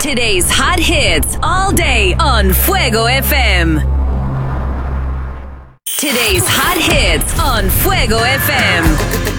Today's hot hits all day on Fuego FM. Today's hot hits on Fuego FM.